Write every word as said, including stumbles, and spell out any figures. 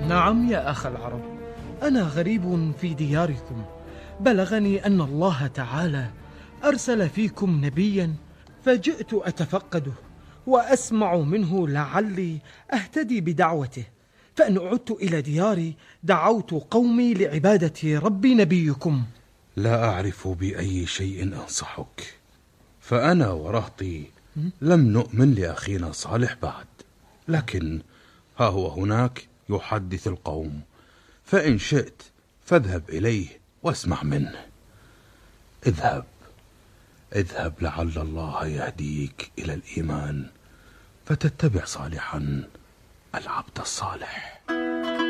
نعم يا أخ العرب، أنا غريب في دياركم. بلغني أن الله تعالى أرسل فيكم نبيا، فجئت أتفقده وأسمع منه لعلي أهتدي بدعوته. فإن عدت إلى دياري دعوت قومي لعبادة رب نبيكم. لا أعرف بأي شيء أنصحك، فأنا ورهطي لم نؤمن لأخينا صالح بعد، لكن ها هو هناك يحدث القوم، فإن شئت فاذهب إليه واسمع منه. اذهب اذهب لعل الله يهديك إلى الإيمان فتتبع صالحا العبد الصالح.